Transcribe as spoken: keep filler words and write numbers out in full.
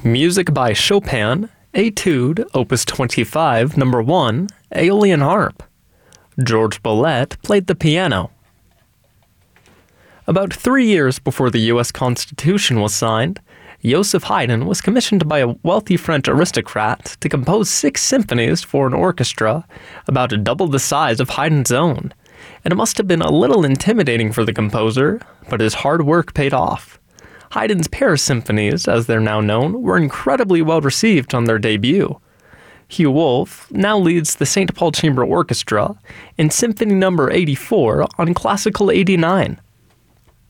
Music by Chopin, Etude, Opus twenty-five, number one, Aeolian Harp. George Bollette played the piano. About three years before the U S Constitution was signed, Joseph Haydn was commissioned by a wealthy French aristocrat to compose six symphonies for an orchestra about double the size of Haydn's own, and it must have been a little intimidating for the composer, but his hard work paid off. Haydn's Paris symphonies, as they're now known, were incredibly well received on their debut. Hugh Wolf now leads the Saint Paul Chamber Orchestra in Symphony Number eighty-four on Classical eighty-nine.